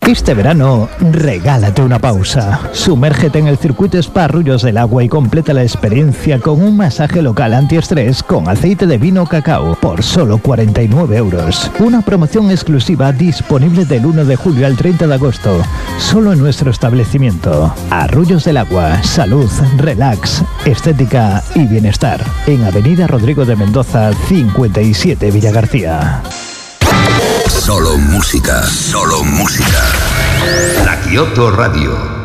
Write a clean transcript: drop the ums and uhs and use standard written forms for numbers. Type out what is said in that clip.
Este verano, regálate una pausa. Sumérgete en el circuito Spa Arroyos del Agua y completa la experiencia con un masaje local antiestrés con aceite de vino cacao por solo 49 euros. Una promoción exclusiva disponible del 1 de julio al 30 de agosto, solo en nuestro establecimiento. Arroyos del Agua, salud, relax, estética y bienestar. En Avenida Rodrigo de Mendoza, 57 Villagarcía. Solo música, solo música. La Kyoto Radio.